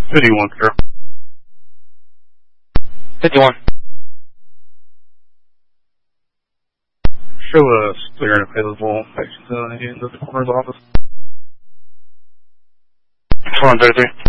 51, sir. 51. Show us clear and available patients in the coroner's office. 433.